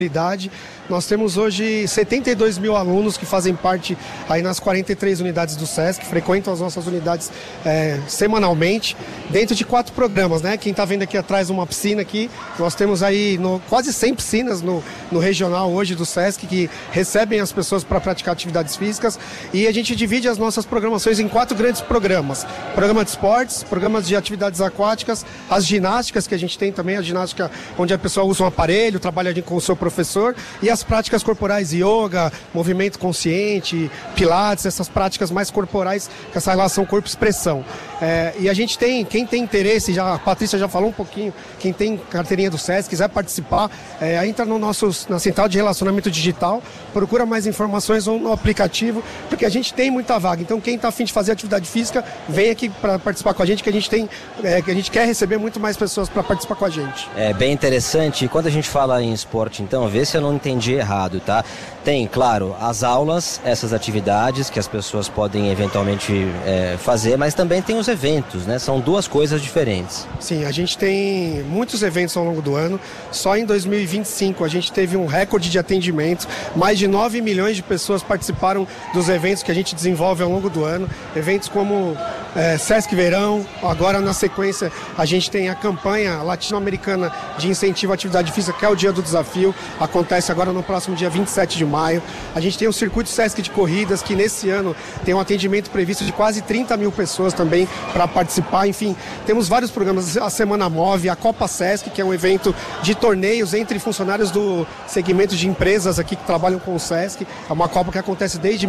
Nós temos hoje 72 mil alunos que fazem parte aí nas 43 unidades do SESC, frequentam as nossas unidades semanalmente, dentro de 4 programas, né? Quem está vendo aqui atrás uma piscina aqui, nós temos aí quase 100 piscinas no regional hoje do SESC que recebem as pessoas para praticar atividades físicas, e a gente divide as nossas programações em 4 grandes programas: programa de esportes, programas de atividades aquáticas, as ginásticas que a gente tem também, a ginástica onde a pessoa usa um aparelho, trabalha com o seu professor, e as práticas corporais, yoga, movimento consciente, pilates, essas práticas mais corporais, com essa relação corpo-expressão. E a gente tem, quem tem interesse, a Patrícia já falou um pouquinho, quem tem carteirinha do SESC, quiser participar, entra na central de relacionamento digital, procura mais informações no aplicativo, porque a gente tem muita vaga. Então quem está a fim de fazer atividade física, vem aqui para participar com a gente, que a gente quer receber muito mais pessoas para participar com a gente. É bem interessante. E quando a gente fala em esporte, então, vê se eu não entendi errado, tá? Tem, claro, as aulas, essas atividades que as pessoas podem eventualmente fazer, mas também tem os eventos, né? São 2 coisas diferentes. Sim, a gente tem muitos eventos ao longo do ano. Só em 2025 a gente teve um recorde de atendimento. Mais de 9 milhões de pessoas participaram dos eventos que a gente desenvolve ao longo do ano. Eventos como SESC Verão. Agora, na sequência, a gente tem a campanha latino-americana de incentivo à atividade física, que é o Dia do Desafio. Acontece agora no próximo dia 27 de maio. A gente tem o Circuito SESC de Corridas, que nesse ano tem um atendimento previsto de quase 30 mil pessoas também para participar. Enfim, temos vários programas. A Semana Move, a Copa SESC, que é um evento de torneios entre funcionários do segmento de empresas aqui que trabalham com o SESC. É uma Copa que acontece desde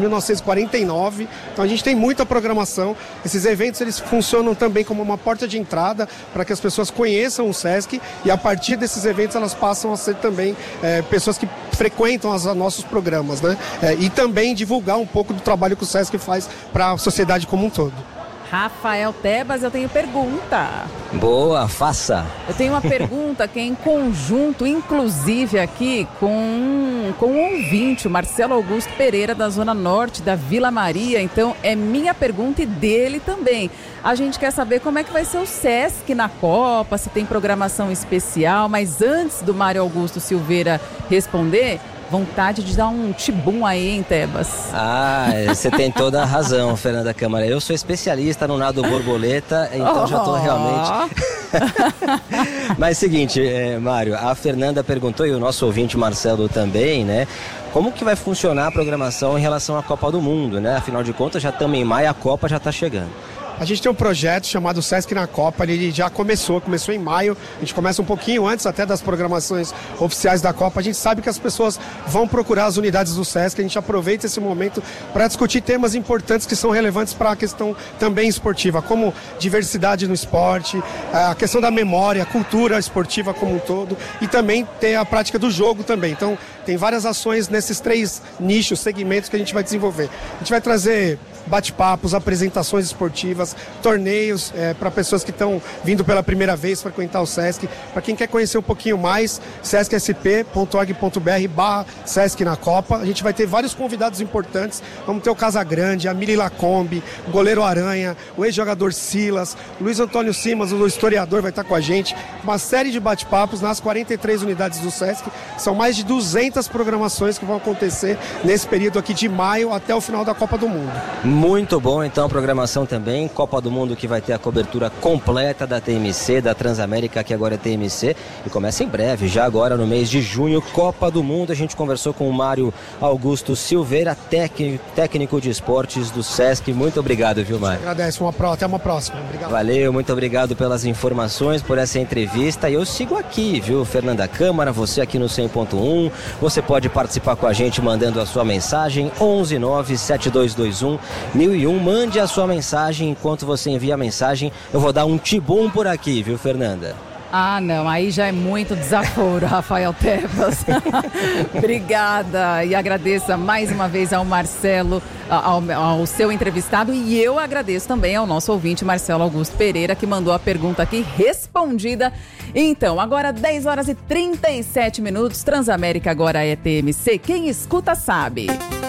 1949. Então a gente tem muita programação. Esses eventos, eles funcionam também como uma porta de entrada para que as pessoas conheçam o SESC, e a partir desses eventos elas passam a ser também pessoas que frequentam os nossos programas, né? E também divulgar um pouco do trabalho que o SESC faz para a sociedade como um todo. Rafael Tebas, eu tenho pergunta. Boa, faça. Eu tenho uma pergunta que é em conjunto, inclusive aqui com um ouvinte, o Marcelo Augusto Pereira, da Zona Norte, da Vila Maria. Então, é minha pergunta e dele também. A gente quer saber como é que vai ser o SESC na Copa, se tem programação especial, mas antes do Mário Augusto Silveira responder, vontade de dar um tibum aí, hein, Tebas? Você tem toda a razão, Fernanda Câmara. Eu sou especialista no nado borboleta, então já estou realmente... Mas seguinte, Mário, a Fernanda perguntou, e o nosso ouvinte Marcelo também, né? Como que vai funcionar a programação em relação à Copa do Mundo, né? Afinal de contas, já estamos em maio, a Copa já está chegando. A gente tem um projeto chamado SESC na Copa, ele já começou em maio, a gente começa um pouquinho antes até das programações oficiais da Copa. A gente sabe que as pessoas vão procurar as unidades do SESC, a gente aproveita esse momento para discutir temas importantes que são relevantes para a questão também esportiva, como diversidade no esporte, a questão da memória, a cultura esportiva como um todo, e também ter a prática do jogo também. Então, tem várias ações nesses 3 nichos, segmentos que a gente vai desenvolver. A gente vai trazer bate-papos, apresentações esportivas, torneios para pessoas que estão vindo pela primeira vez frequentar o SESC. Para quem quer conhecer um pouquinho mais, sescsp.org.br/SESC na Copa. A gente vai ter vários convidados importantes. Vamos ter o Casagrande, a Mili Lacombe, o goleiro Aranha, o ex-jogador Silas, o Luiz Antônio Simas, o historiador, vai estar com a gente. Uma série de bate-papos nas 43 unidades do SESC. São mais de 200 programações que vão acontecer nesse período aqui de maio até o final da Copa do Mundo. Muito bom, então, a programação também. Copa do Mundo, que vai ter a cobertura completa da TMC, da Transamérica, que agora é TMC, e começa em breve, já agora no mês de junho, Copa do Mundo. A gente conversou com o Mário Augusto Silveira, técnico de esportes do SESC. Muito obrigado, viu, Mário? Agradeço, até uma próxima. Obrigado. Valeu, muito obrigado pelas informações, por essa entrevista. E eu sigo aqui, viu, Fernanda Câmara, você aqui no 100.1. Você pode participar com a gente mandando a sua mensagem, 1197221 1001, mande a sua mensagem. Enquanto você envia a mensagem, eu vou dar um tibum por aqui, viu, Fernanda? Não, aí já é muito desaforo, Rafael Tebas. Obrigada, e agradeço mais uma vez ao Marcelo, ao seu entrevistado, e eu agradeço também ao nosso ouvinte Marcelo Augusto Pereira, que mandou a pergunta aqui respondida. Então, agora 10 horas e 37 minutos, Transamérica agora é TMC, quem escuta sabe.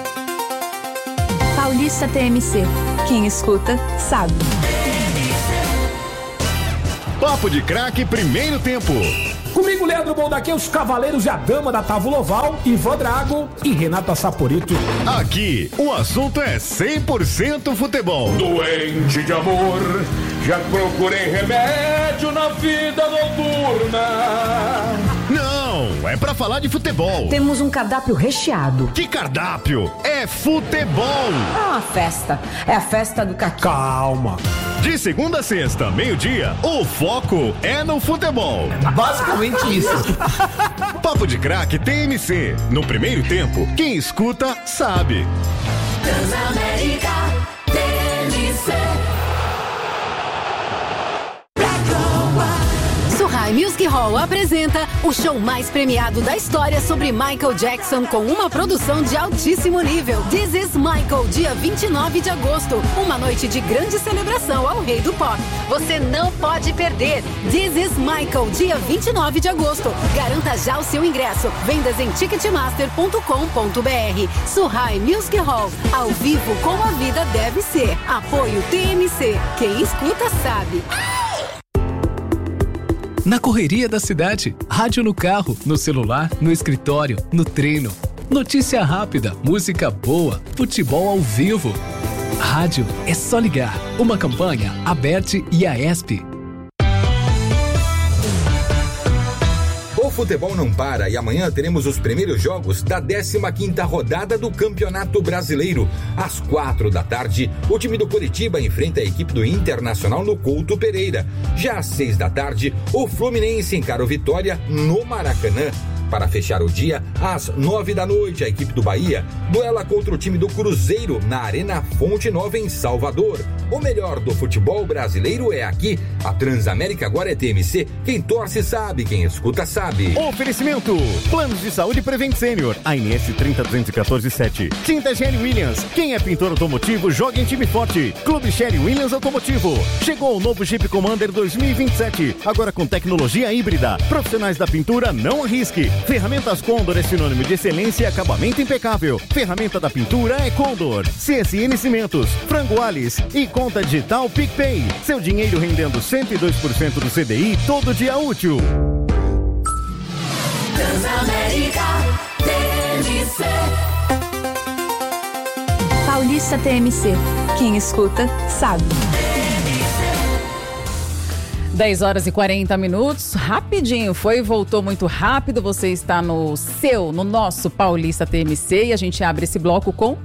Paulista TMC. Quem escuta, sabe. Papo de Craque, primeiro tempo. Comigo, Leandro Bondaque, os cavaleiros e a dama da Távola Oval, Ivan Drago e Renata Saporito. Aqui, o assunto é 100% futebol. Doente de amor, já procurei remédio na vida noturna. Não, é pra falar de futebol. Temos um cardápio recheado. Que cardápio? É futebol. É uma festa. É a festa do caqui. Calma. De segunda a sexta, meio-dia, o foco é no futebol. Basicamente isso. Papo de Craque TMC. No primeiro tempo, quem escuta sabe. Transamérica TMC. Surrai Music Hall apresenta o show mais premiado da história sobre Michael Jackson com uma produção de altíssimo nível. This is Michael, dia 29 de agosto. Uma noite de grande celebração ao rei do pop. Você não pode perder. This is Michael, dia 29 de agosto. Garanta já o seu ingresso. Vendas em ticketmaster.com.br. Surrai Music Hall, ao vivo como a vida deve ser. Apoio TMC. Quem escuta sabe. Na correria da cidade, rádio no carro, no celular, no escritório, no treino. Notícia rápida, música boa, futebol ao vivo. Rádio é só ligar. Uma campanha, Aberte e Aesp. O futebol não para e amanhã teremos os primeiros jogos da 15ª rodada do Campeonato Brasileiro. Às 16h, o time do Coritiba enfrenta a equipe do Internacional no Couto Pereira. Já às 18h, o Fluminense encara o Vitória no Maracanã. Para fechar o dia, às 21h, a equipe do Bahia duela contra o time do Cruzeiro na Arena Fonte Nova em Salvador. O melhor do futebol brasileiro é aqui. A Transamérica agora é TMC. Quem torce sabe, quem escuta sabe. Oferecimento: Planos de Saúde Prevent Senior, ANS 30147. Tinta Sherry Williams. Quem é pintor automotivo, joga em time forte. Clube Sherry Williams Automotivo. Chegou o novo Jeep Commander 2027. Agora com tecnologia híbrida. Profissionais da pintura, não arrisque. Ferramentas Condor é sinônimo de excelência e acabamento impecável. Ferramenta da pintura é Condor. CSN Cimentos, Frango Alice e conta digital PicPay. Seu dinheiro rendendo 102% do CDI todo dia útil. Transamérica TMC. Paulista TMC. Quem escuta, sabe. 10h40. Rapidinho, foi e voltou muito rápido. Você está no nosso Paulista TMC e a gente abre esse bloco com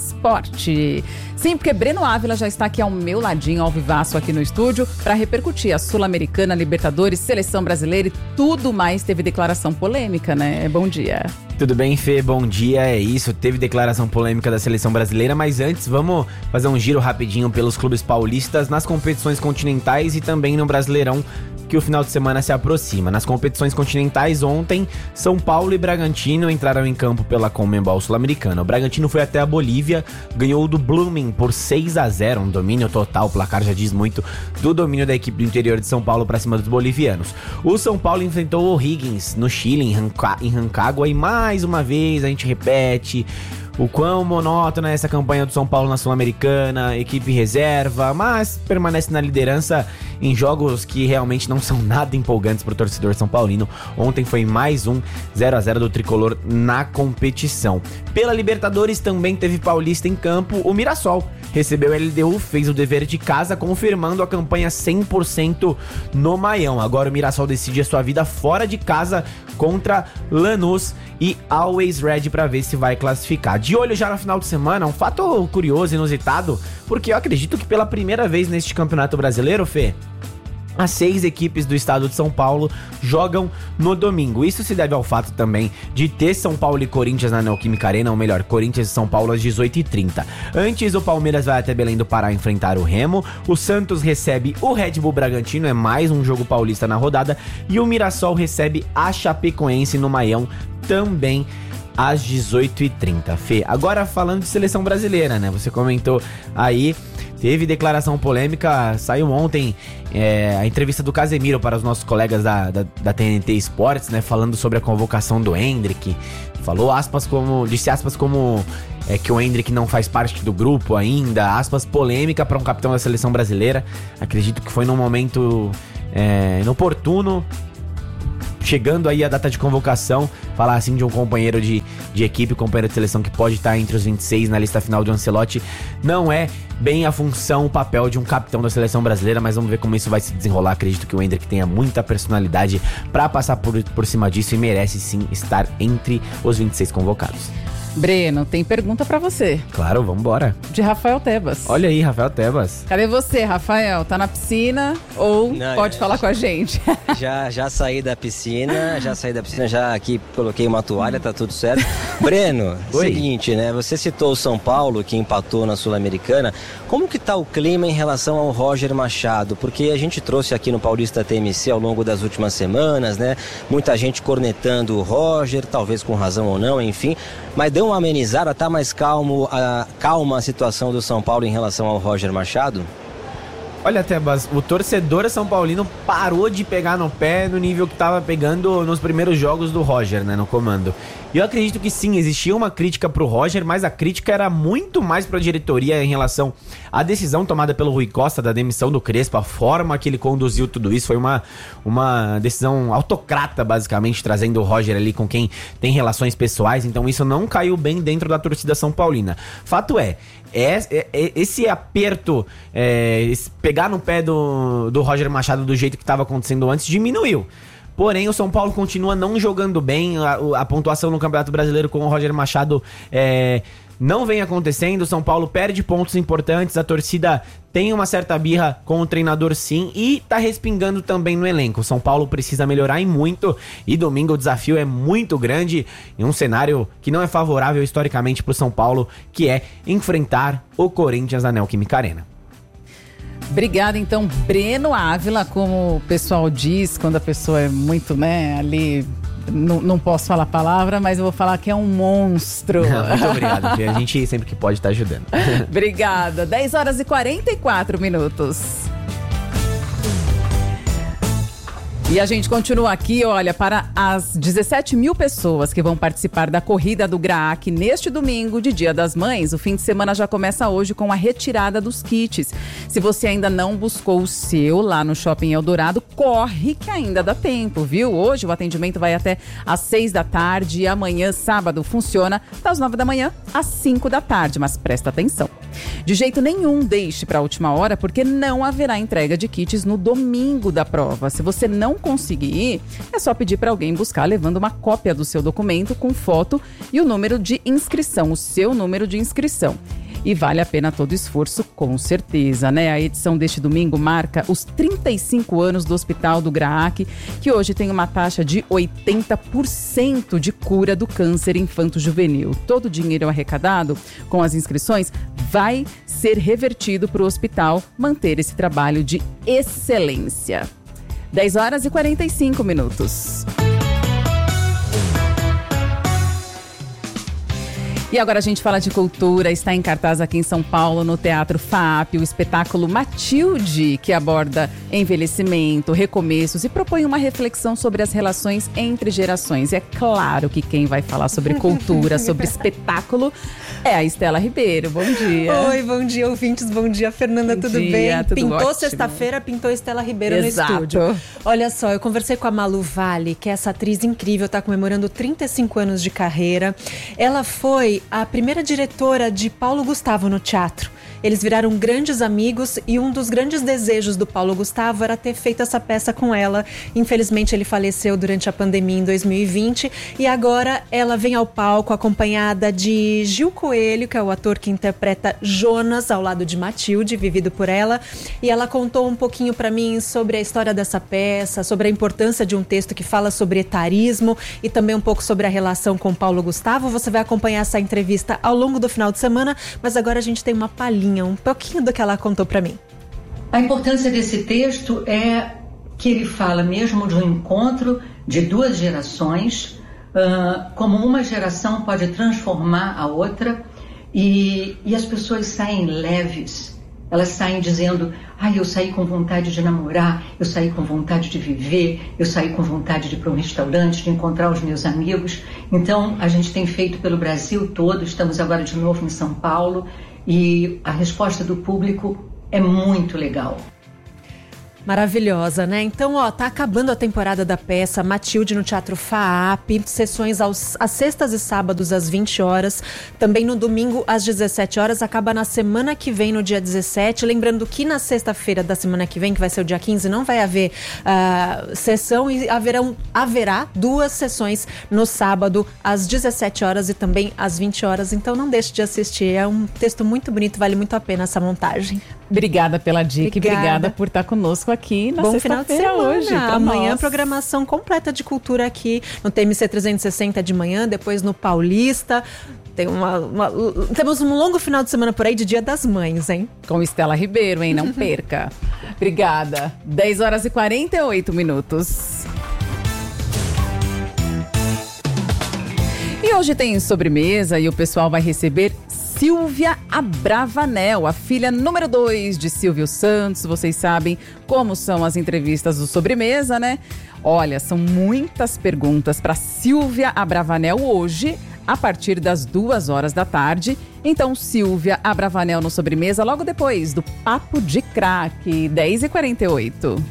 esporte. Sim, porque Breno Ávila já está aqui ao meu ladinho, ao vivaço aqui no estúdio, para repercutir a Sul-Americana, Libertadores, Seleção Brasileira e tudo mais. Teve declaração polêmica, né? Bom dia. Tudo bem, Fê? Bom dia, é isso. Teve declaração polêmica da Seleção Brasileira, mas antes vamos fazer um giro rapidinho pelos clubes paulistas nas competições continentais e também no Brasileirão, que o final de semana se aproxima. Nas competições continentais, ontem, São Paulo e Bragantino entraram em campo pela Conmebol Sul-Americana. O Bragantino foi até a Bolívia, ganhou do Blooming por 6-0, um domínio total. O placar já diz muito do domínio da equipe do interior de São Paulo para cima dos bolivianos. O São Paulo enfrentou o O'Higgins no Chile, em Rancagua, e mais uma vez a gente repete o quão monótona é essa campanha do São Paulo na Sul-Americana, equipe reserva, mas permanece na liderança em jogos que realmente não são nada empolgantes para o torcedor são paulino. Ontem foi mais um 0-0 do tricolor na competição. Pela Libertadores também teve paulista em campo. O Mirassol recebeu o LDU, fez o dever de casa, confirmando a campanha 100% no Maião. Agora o Mirassol decide a sua vida fora de casa contra Lanús e Always Red para ver se vai classificar. De olho já no final de semana, um fato curioso, inusitado, porque eu acredito que pela primeira vez neste Campeonato Brasileiro, Fê, as 6 equipes do estado de São Paulo jogam no domingo. Isso se deve ao fato também de ter São Paulo e Corinthians na Neoquímica Arena, ou melhor, Corinthians e São Paulo às 18h30. Antes, o Palmeiras vai até Belém do Pará enfrentar o Remo, o Santos recebe o Red Bull Bragantino, é mais um jogo paulista na rodada, e o Mirassol recebe a Chapecoense no Maião, também às 18h30. Fê, agora falando de seleção brasileira, né? Você comentou aí, teve declaração polêmica, saiu ontem a entrevista do Casemiro para os nossos colegas da TNT Esportes, né? Falando sobre a convocação do Endrick. Falou disse aspas como que o Endrick não faz parte do grupo ainda, aspas, polêmica para um capitão da seleção brasileira. Acredito que foi num momento inoportuno chegando aí a data de convocação, falar assim de um companheiro de equipe, companheiro de seleção que pode estar entre os 26 na lista final de Ancelotti, não é bem a função, o papel de um capitão da seleção brasileira, mas vamos ver como isso vai se desenrolar. Acredito que o Endrick tenha muita personalidade para passar por cima disso e merece sim estar entre os 26 convocados. Breno, tem pergunta pra você. Claro, vambora. De Rafael Tebas. Olha aí, Rafael Tebas. Cadê você, Rafael? Tá na piscina ou pode falar com a gente? Já saí da piscina, já aqui coloquei uma toalha, tá tudo certo. Breno, seguinte, né? Você citou o São Paulo, que empatou na Sul-Americana. Como que tá o clima em relação ao Roger Machado? Porque a gente trouxe aqui no Paulista TMC ao longo das últimas semanas, né? Muita gente cornetando o Roger, talvez com razão ou não, enfim. Mas deu uma amenizada, tá mais calma a situação do São Paulo em relação ao Roger Machado? Olha, Tebas, o torcedor São Paulino parou de pegar no pé no nível que estava pegando nos primeiros jogos do Roger, né, no comando. E eu acredito que sim, existia uma crítica pro Roger, mas a crítica era muito mais pra diretoria em relação à decisão tomada pelo Rui Costa da demissão do Crespo, a forma que ele conduziu tudo isso. Foi uma decisão autocrata, basicamente, trazendo o Roger ali com quem tem relações pessoais, então isso não caiu bem dentro da torcida São Paulina. Fato esse aperto, pegar no pé do Roger Machado do jeito que estava acontecendo antes, diminuiu. Porém, o São Paulo continua não jogando bem, a pontuação no Campeonato Brasileiro com o Roger Machado não vem acontecendo. O São Paulo perde pontos importantes, a torcida tem uma certa birra com o treinador sim e tá respingando também no elenco. O São Paulo precisa melhorar e muito, e domingo o desafio é muito grande em um cenário que não é favorável historicamente pro São Paulo, que é enfrentar o Corinthians na Neoquímica Arena. Obrigada, então, Breno Ávila, como o pessoal diz, quando a pessoa é muito, ali, não posso falar a palavra, mas eu vou falar que é um monstro. Muito obrigado, a gente sempre que pode estar ajudando. Obrigada, 10 horas e 44 minutos. E a gente continua aqui, olha, para as 17 mil pessoas que vão participar da corrida do GRAAC neste domingo de Dia das Mães. O fim de semana já começa hoje com a retirada dos kits. Se você ainda não buscou o seu lá no Shopping Eldorado, corre que ainda dá tempo, viu? Hoje o atendimento vai até às 6 da tarde e amanhã, sábado, funciona das 9 da manhã às 5 da tarde, mas presta atenção. De jeito nenhum deixe para a última hora, porque não haverá entrega de kits no domingo da prova. Se você não conseguir ir, é só pedir para alguém buscar levando uma cópia do seu documento com foto e o número de inscrição, o seu número de inscrição. E vale a pena todo o esforço, com certeza, né? A edição deste domingo marca os 35 anos do Hospital do GRAAC, que hoje tem uma taxa de 80% de cura do câncer infanto-juvenil. Todo o dinheiro arrecadado com as inscrições vai ser revertido para o hospital manter esse trabalho de excelência. 10 horas e 45 minutos. E agora a gente fala de cultura. Está em cartaz aqui em São Paulo, no Teatro FAAP, o espetáculo Matilde, que aborda envelhecimento, recomeços e propõe uma reflexão sobre as relações entre gerações. E é claro que quem vai falar sobre cultura, sobre espetáculo, é a Estela Ribeiro. Bom dia. Oi, bom dia, ouvintes. Bom dia, Fernanda. Tudo bem? Tudo pintou ótimo. Sexta-feira, pintou Estela Ribeiro Exato. no estúdio. Olha só, eu conversei com a Malu Vale, que é essa atriz incrível, está comemorando 35 anos de carreira. Ela foi a primeira diretora de Paulo Gustavo no teatro. Eles viraram grandes amigos e um dos grandes desejos do Paulo Gustavo era ter feito essa peça com ela. Infelizmente, ele faleceu durante a pandemia em 2020 e agora ela vem ao palco acompanhada de Gil Coelho, que é o ator que interpreta Jonas ao lado de Matilde, vivido por ela. E ela contou um pouquinho para mim sobre a história dessa peça, sobre a importância de um texto que fala sobre etarismo e também um pouco sobre a relação com Paulo Gustavo. Você vai acompanhar essa entrevista ao longo do final de semana, mas agora a gente tem uma palhinha, um pouquinho do que ela contou para mim. A importância desse texto é que ele fala mesmo de um encontro de duas gerações, como uma geração pode transformar a outra e as pessoas saem leves. Elas saem dizendo, eu saí com vontade de namorar, eu saí com vontade de viver, eu saí com vontade de ir para um restaurante, de encontrar os meus amigos. Então, a gente tem feito pelo Brasil todo, estamos agora de novo em São Paulo e a resposta do público é muito legal. Maravilhosa, né? Então, ó, tá acabando a temporada da peça Matilde no Teatro FAAP, sessões às sextas e sábados às 20 horas, também no domingo às 17 horas, acaba na semana que vem, no dia 17. Lembrando que na sexta-feira da semana que vem, que vai ser o dia 15, não vai haver sessão e haverá 2 sessões no sábado às 17 horas e também às 20 horas. Então não deixe de assistir, é um texto muito bonito, vale muito a pena essa montagem. Obrigada pela dica e obrigada por estar conosco aqui na sexta-feira hoje. Amanhã, programação completa de cultura aqui no TMC 360 de manhã, depois no Paulista. Temos um longo final de semana por aí de Dia das Mães, hein? Com Estela Ribeiro, hein? Não perca. Obrigada. 10 horas e 48 minutos. E hoje tem sobremesa e o pessoal vai receber Silvia Abravanel, a filha número 2 de Silvio Santos. Vocês sabem como são as entrevistas do Sobremesa, né? Olha, são muitas perguntas para Silvia Abravanel hoje, a partir das 2 horas da tarde. Então, Silvia Abravanel no Sobremesa, logo depois do Papo de Craque, 10h48.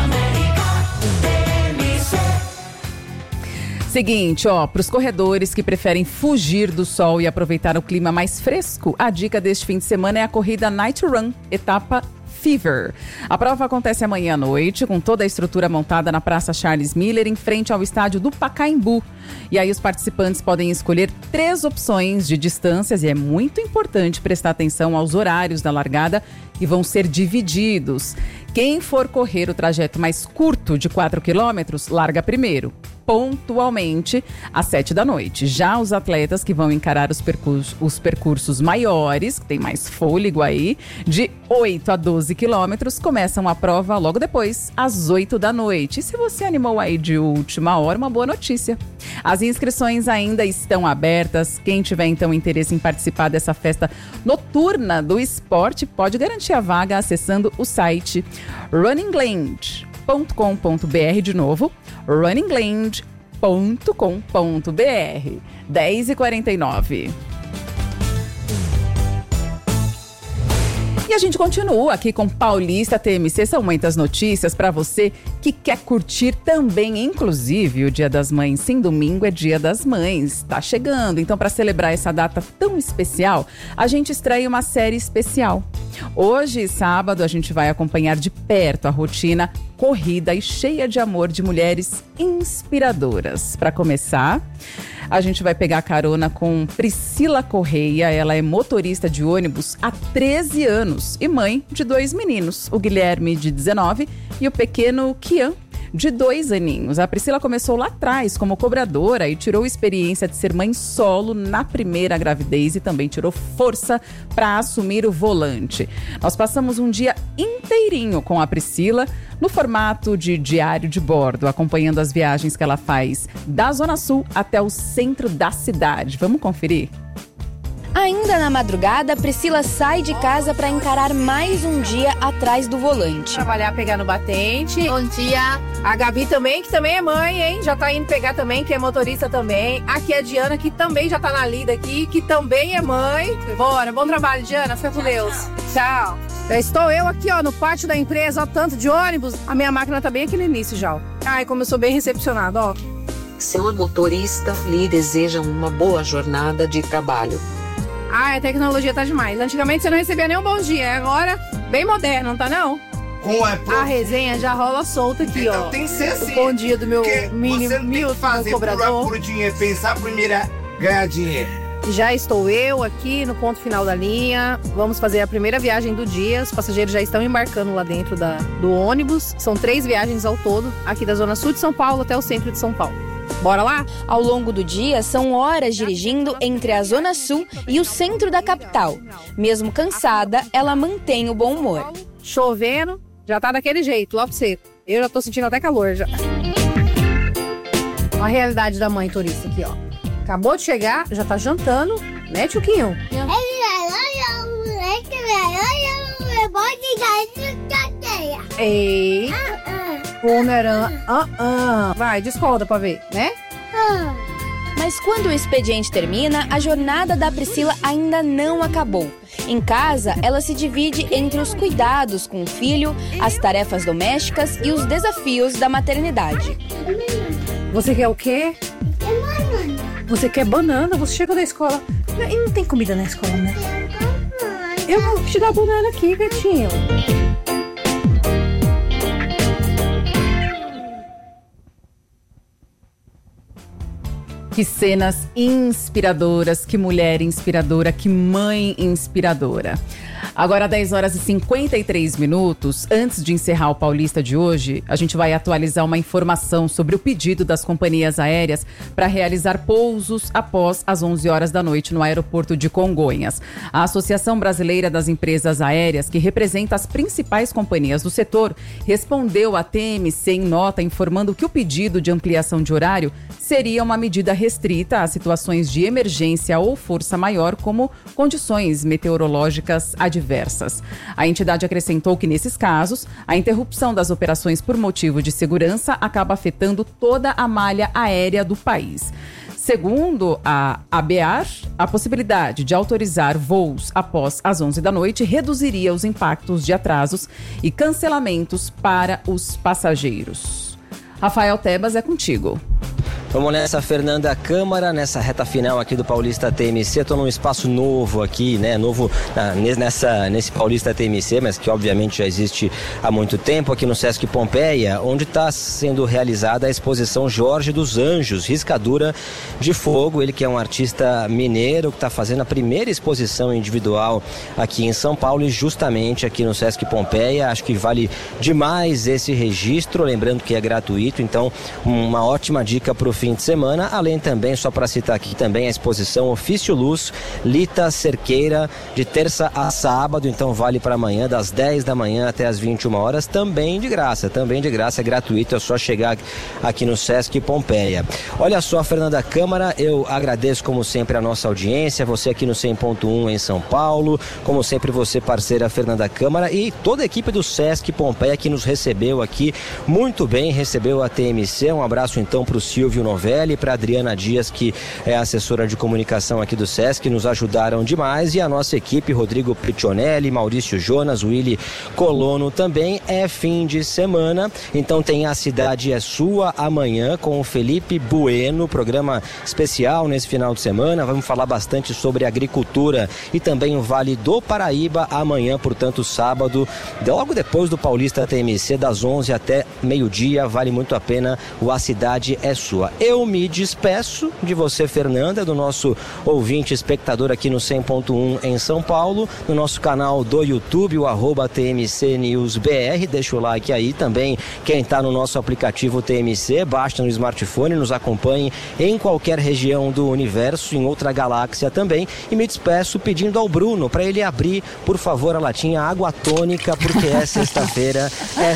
Seguinte, para os corredores que preferem fugir do sol e aproveitar o clima mais fresco, a dica deste fim de semana é a corrida Night Run, etapa Fever. A prova acontece amanhã à noite, com toda a estrutura montada na Praça Charles Miller, em frente ao estádio do Pacaembu. E aí os participantes podem escolher 3 opções de distâncias e é muito importante prestar atenção aos horários da largada, que vão ser divididos. Quem for correr o trajeto mais curto de 4 quilômetros, larga primeiro, pontualmente às 7 da noite. Já os atletas que vão encarar os percursos maiores, que tem mais fôlego aí, de 8 a 12 quilômetros, começam a prova logo depois, às 8 da noite. E se você animou aí de última hora, uma boa notícia. As inscrições ainda estão abertas. Quem tiver então interesse em participar dessa festa noturna do esporte, pode garantir a vaga acessando o site runningland.com.br, de novo, runningland.com.br. 10h49. E a gente continua aqui com Paulista TMC. São muitas notícias para você que quer curtir também, inclusive o Dia das Mães. Sim, domingo é Dia das Mães, tá chegando. Então, para celebrar essa data tão especial, a gente estreia uma série especial. Hoje, sábado, a gente vai acompanhar de perto a rotina corrida e cheia de amor de mulheres inspiradoras. Para começar, a gente vai pegar carona com Priscila Correia. Ela é motorista de ônibus há 13 anos e mãe de 2 meninos, o Guilherme, de 19, e o pequeno Kian, de 2 aninhos. A Priscila começou lá atrás como cobradora e tirou experiência de ser mãe solo na primeira gravidez e também tirou força para assumir o volante. Nós passamos um dia inteirinho com a Priscila no formato de diário de bordo, acompanhando as viagens que ela faz da Zona Sul até o centro da cidade. Vamos conferir? Ainda na madrugada, Priscila sai de casa para encarar mais um dia atrás do volante. Trabalhar, pegar no batente. Bom dia. A Gabi também, que também é mãe, hein? Já tá indo pegar também, que é motorista também. Aqui é a Diana, que também já tá na lida aqui, que também é mãe. Bora, bom trabalho, Diana. Fica com Deus. Tchau. Já estou eu aqui, no pátio da empresa, tanto de ônibus. A minha máquina tá bem aqui no início já, Ai, como eu sou bem recepcionada, Seu motorista lhe deseja uma boa jornada de trabalho. A tecnologia tá demais. Antigamente você não recebia nem um bom dia, agora bem moderno, não tá não? A resenha já rola solta aqui, então, tem que ser assim. O bom dia do meu Milton, cobrador. Por dinheiro, pensar primeiro é ganhar dinheiro. Já estou eu aqui no ponto final da linha. Vamos fazer a primeira viagem do dia. Os passageiros já estão embarcando lá dentro do ônibus. São 3 viagens ao todo, aqui da Zona Sul de São Paulo até o centro de São Paulo. Bora lá? Ao longo do dia, são horas dirigindo entre a Zona Sul e o centro da capital. Mesmo cansada, ela mantém o bom humor. Chovendo, já tá daquele jeito, logo seco. Eu já tô sentindo até calor já. A realidade da mãe turista aqui, Acabou de chegar, já tá jantando, né, Tchuquinho? Ei, Pomerã, Vai, desconta pra ver, né? Mas quando o expediente termina, a jornada da Priscila ainda não acabou. Em casa, ela se divide entre os cuidados com o filho, as tarefas domésticas e os desafios da maternidade. Você quer o quê? Banana. Você quer banana? Você chegou da escola. E não tem comida na escola, né? Eu vou te dar banana aqui, gatinho. Que cenas inspiradoras, que mulher inspiradora, que mãe inspiradora. Agora 10 horas e 53 minutos, antes de encerrar o Paulista de hoje, a gente vai atualizar uma informação sobre o pedido das companhias aéreas para realizar pousos após as 11 horas da noite no aeroporto de Congonhas. A Associação Brasileira das Empresas Aéreas, que representa as principais companhias do setor, respondeu à TMC em nota informando que o pedido de ampliação de horário seria uma medida restrita a situações de emergência ou força maior, como condições meteorológicas adversas. A entidade acrescentou que, nesses casos, a interrupção das operações por motivo de segurança acaba afetando toda a malha aérea do país. Segundo a ABAR, a possibilidade de autorizar voos após as 11 da noite reduziria os impactos de atrasos e cancelamentos para os passageiros. Rafael Tebas, é contigo. Vamos nessa, Fernanda Câmara, nessa reta final aqui do Paulista TMC. Estou num espaço novo aqui, né? Novo nesse Paulista TMC, mas que obviamente já existe há muito tempo, aqui no Sesc Pompeia, onde está sendo realizada a exposição Jorge dos Anjos, Riscadura de Fogo. Ele que é um artista mineiro, que está fazendo a primeira exposição individual aqui em São Paulo e justamente aqui no Sesc Pompeia. Acho que vale demais esse registro, lembrando que é gratuito, então uma ótima dica para o fim de semana, além também, só para citar aqui também, a exposição Ofício Luz, Lita Cerqueira, de terça a sábado, então vale para amanhã, das 10 da manhã até as 21 horas, também de graça, é gratuito, é só chegar aqui no Sesc Pompeia. Olha só, Fernanda Câmara, eu agradeço como sempre a nossa audiência, você aqui no 100.1 em São Paulo, como sempre você parceira Fernanda Câmara e toda a equipe do Sesc Pompeia que nos recebeu aqui muito bem, recebeu a TMC, um abraço então para o Silvio Novelli, para Adriana Dias, que é assessora de comunicação aqui do Sesc, nos ajudaram demais, e a nossa equipe, Rodrigo Piccionelli, Maurício Jonas, Willy Colono também. É fim de semana, então tem A Cidade é Sua amanhã com o Felipe Bueno, programa especial nesse final de semana, vamos falar bastante sobre agricultura e também o Vale do Paraíba amanhã, portanto sábado, logo depois do Paulista TMC, das 11 até meio-dia, vale muito a pena o A Cidade é Sua. Eu me despeço de você, Fernanda, do nosso ouvinte espectador aqui no 100.1 em São Paulo, no nosso canal do YouTube, o @TMCNewsBR, deixa o like aí também, quem está no nosso aplicativo TMC, baixa no smartphone, nos acompanhe em qualquer região do universo, em outra galáxia também, e me despeço pedindo ao Bruno para ele abrir, por favor, a latinha água tônica, porque é sexta-feira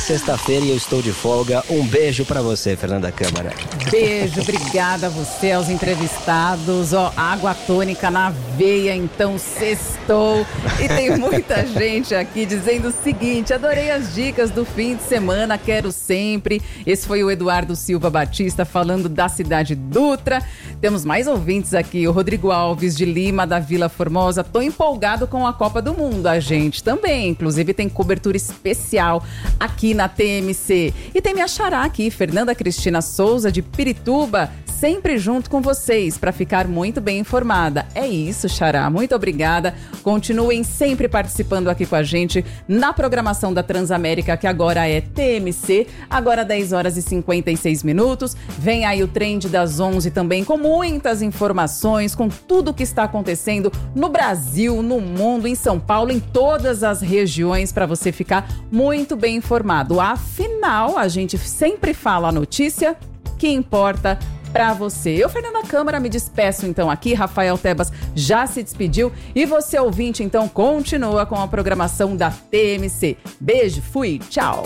e eu estou de folga. Um beijo para você, Fernanda Câmara. Beijo, obrigada a você, aos entrevistados. Água tônica na veia, então sextou. E tem muita gente aqui dizendo o seguinte: adorei as dicas do fim de semana, quero sempre. Esse foi o Eduardo Silva Batista falando da cidade Dutra. Temos mais ouvintes aqui, o Rodrigo Alves de Lima, da Vila Formosa. Tô empolgado com a Copa do Mundo, a gente também. Inclusive tem cobertura especial aqui na TMC. E tem minha xará aqui, Fernanda Cristina Souza, de Pirituba, sempre junto com vocês para ficar muito bem informada. É isso, xará, muito obrigada. Continuem sempre participando aqui com a gente na programação da Transamérica, que agora é TMC, agora 10 horas e 56 minutos. Vem aí o Trend das 11 também, com muitas informações, com tudo o que está acontecendo no Brasil, no mundo, em São Paulo, em todas as regiões, para você ficar muito bem informado. Afinal, a gente sempre fala a notícia que importa para você. Eu, Fernanda Câmara, me despeço então aqui. Rafael Tebas já se despediu e você, ouvinte, então continua com a programação da TMC. Beijo, fui, tchau.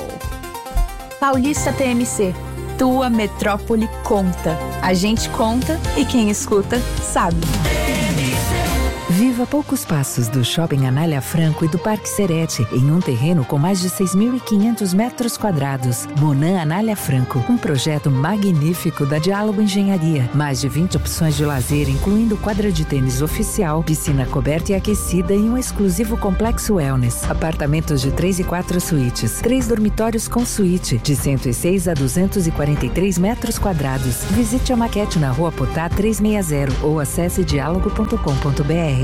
Paulista TMC, tua metrópole conta. A gente conta e quem escuta sabe. Viva a poucos passos do Shopping Anália Franco e do Parque Serete, em um terreno com mais de 6.500 metros quadrados. Monan Anália Franco, um projeto magnífico da Diálogo Engenharia. Mais de 20 opções de lazer, incluindo quadra de tênis oficial, piscina coberta e aquecida e um exclusivo complexo wellness. Apartamentos de 3 e 4 suítes, 3 dormitórios com suíte, de 106 a 243 metros quadrados. Visite a maquete na Rua Potá 360 ou acesse diálogo.com.br.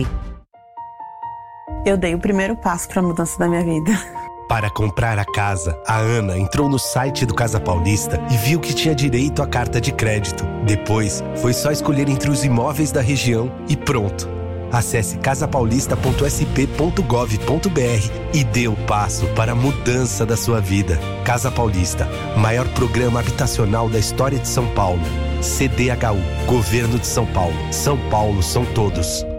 Eu dei o primeiro passo para a mudança da minha vida. Para comprar a casa, a Ana entrou no site do Casa Paulista e viu que tinha direito à carta de crédito. Depois, foi só escolher entre os imóveis da região e pronto. Acesse casapaulista.sp.gov.br e dê o passo para a mudança da sua vida. Casa Paulista, maior programa habitacional da história de São Paulo. CDHU, Governo de São Paulo. São Paulo são todos.